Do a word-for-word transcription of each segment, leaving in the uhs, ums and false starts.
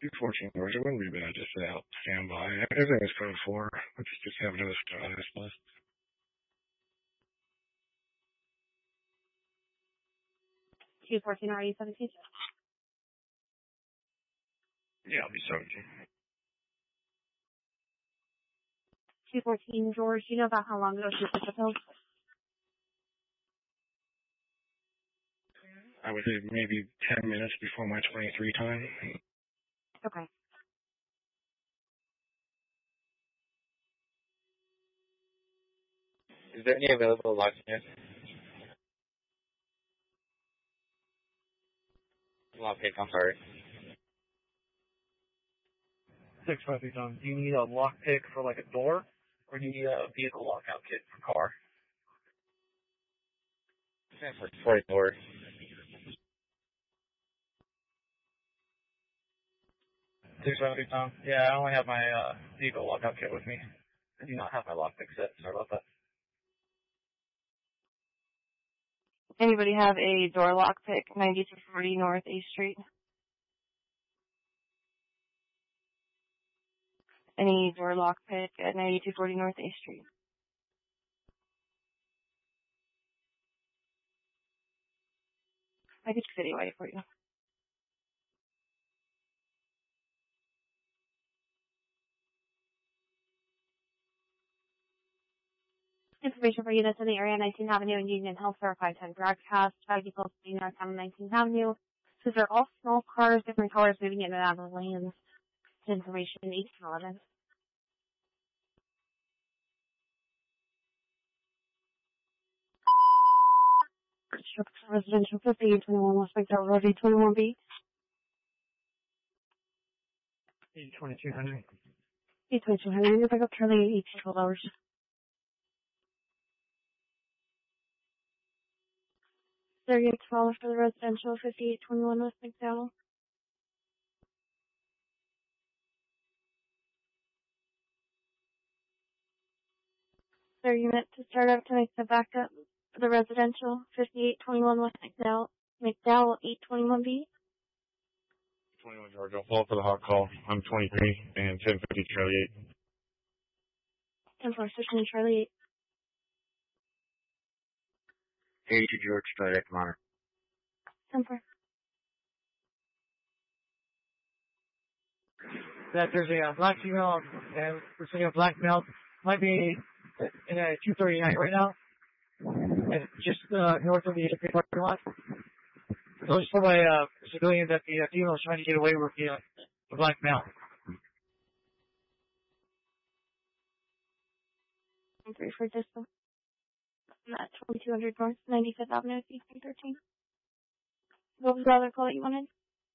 two fourteen Georgia wouldn't be bad just to help stand by. Everything is code four. Let's just have another start on this list. two fourteen, are you seventeen? Yeah, I'll be seventeen. two fourteen, George, do you know about how long ago she took the pills? I would say maybe ten minutes before my twenty-three time. Okay. Is there any available lock here? Lock pick, I'm sorry. Six five eight on. Do you need a lock pick for like a door, or do you need a vehicle lockout kit for car? For for a door. Six five eight on. Yeah, I only have my uh, vehicle lockout kit with me. I do not have my lock pick set. Sorry about that. Anybody have a door lock pick, ninety-two forty North A Street? Any door lock pick at ninety-two forty North A Street? I could city white for you. Information for units in the area, nineteenth Avenue and Union Health for a five ten broadcast, five people speeding northbound on nineteenth Avenue. So they're all small cars, different colors, moving in and out of the lanes. Information eight eleven. Residential fifty, twenty-one West McDowell Road, eight twenty-one B. eight twenty-two hundred. eight twenty-two hundred, you pick up Charlie eight twelve hours. thirty-eight twelve for the residential, fifty-eight twenty-one West McDowell. Their unit to start up to make the backup for the residential, fifty-eight twenty-one West McDowell, McDowell eight twenty-one B. twenty-one Georgia, I'll fall for the hot call. I'm twenty-three and ten fifty Charlie eight. ten four station Charlie eight. eighty-two George, Charlie eight, Commander. ten four. That there's a uh, black female, and we're seeing a black male. Might be in a two thirty-nine right now, and just uh, north of the parking lot. So it's from a uh, civilian that the uh, female is trying to get away with the, uh, the black male. Three for distance. At twenty-two hundred North, ninety-fifth Avenue, Eastern thirteen. What was the other call that you wanted?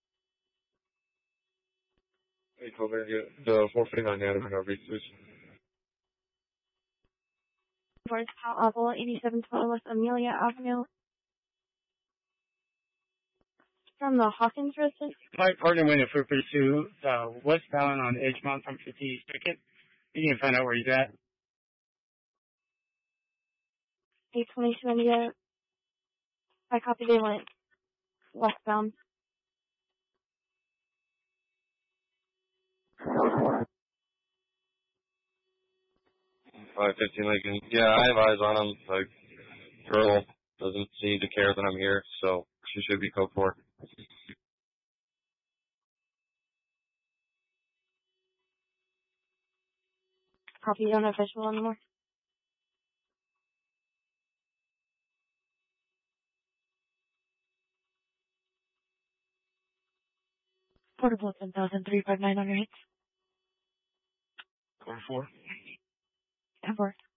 Hey, Colbert, the four fifty-nine Native N R V, please. Towards Powell Level, eighty-seven twenty West Amelia Avenue. From the Hawkins residence. My partner went to pursue uh, westbound on Edgemont from fifty-second. You can find out where he's at. eight twenty-two India. I copy they went westbound. five fifteen Lincoln. Yeah, I have eyes on him. Like, girl doesn't seem to care that I'm here, so she should be code four. Copy, you don't have visual anymore. Portable ten thousand three five nine on your hits. Code four. ten four.